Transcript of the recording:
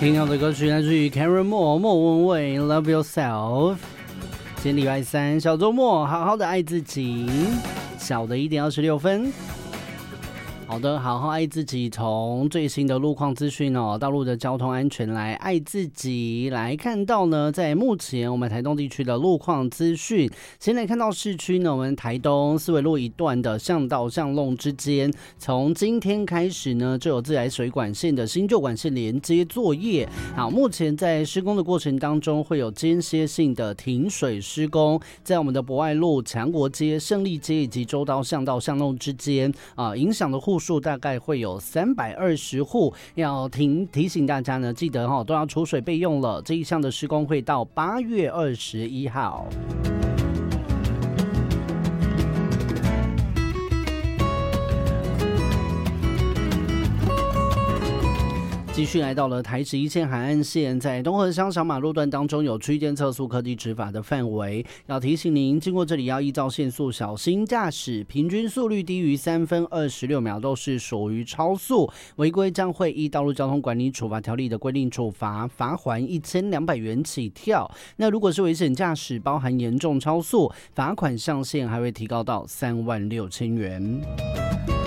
听到的歌曲来自于 Karen Moore 莫文蔚 Love Yourself。今天礼拜三小周末，好好的爱自己。小的1:26。好的，好好爱自己。从最新的路况资讯道路的交通安全来爱自己。来看到呢，在目前我们台东地区的路况资讯，先来看到市区呢，我们台东四维路一段的巷道巷弄之间，从今天开始呢，就有自来水管线的新旧管线连接作业。好，目前在施工的过程当中，会有间歇性的停水施工，在我们的博爱路、强国街、胜利街以及州道巷道巷弄之间影响的户数大概会有320户，要提醒大家呢，记得都要储水备用了。这一项的施工会到8月21号。继续来到了台十一线海岸线，在东河乡小马路段当中有区间测速科技执法的范围，要提醒您经过这里要依照限速小心驾驶，平均速率低于3分26秒都是属于超速，违规将会依道路交通管理处罚条例的规定处罚，罚锾1200元起跳。那如果是危险驾驶，包含严重超速，罚款上限还会提高到36000元。